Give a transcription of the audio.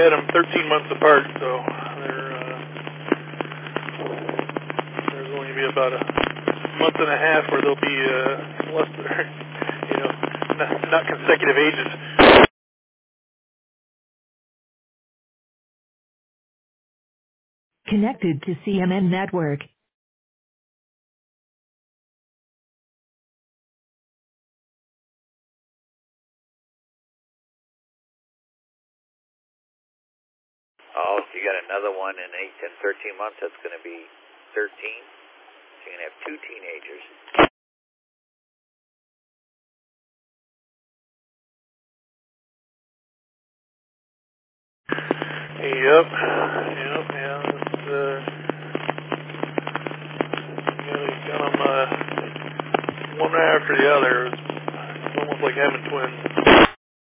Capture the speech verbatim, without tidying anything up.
had them thirteen months apart, so they're, uh, there's going to be about a month and a half where they'll be uh, less, you know, not, not consecutive ages. Connected to C M N Network. Oh, so you got another one in eight, ten, thirteen months. That's going to be thirteen. So you're going to have two teenagers. Yep. Yep. Yeah. It's, uh, you know, you got them uh, one after the other. It's almost like having twins.